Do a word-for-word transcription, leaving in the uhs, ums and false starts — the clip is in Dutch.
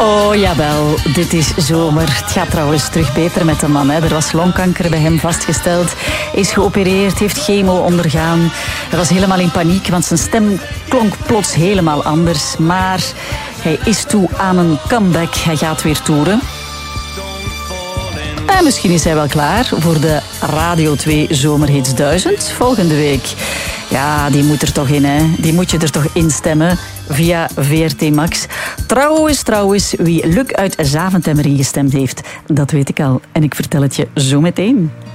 Oh jawel, dit is zomer. Het gaat trouwens terug beter met de man. Hè. Er was longkanker bij hem vastgesteld. Is geopereerd, heeft chemo ondergaan. Hij was helemaal in paniek, want zijn stem klonk plots helemaal anders. Maar hij is toe aan een comeback. Hij gaat weer toeren. En misschien is hij wel klaar voor de Radio twee Zomerhits duizend volgende week. Ja, die moet er toch in, hè. Die moet je er toch instemmen via V R T Max. Trouwens, trouwens, wie Luc uit Zaventem erin gestemd heeft, dat weet ik al. En ik vertel het je zo meteen.